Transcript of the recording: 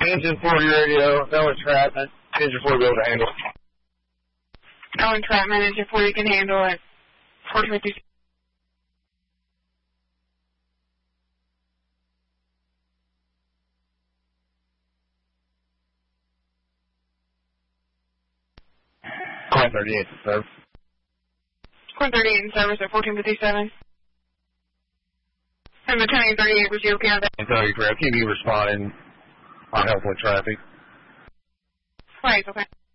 Engine 4 radio, no entrapment. Engine 4 will be able to handle. No entrapment, engine 4 you can handle it. 450. Coin 38 in service. Coin 38 in service at 1457. And the 1038, was you okay with that? And tell you correct, keep you responding on helpful traffic. Right, okay.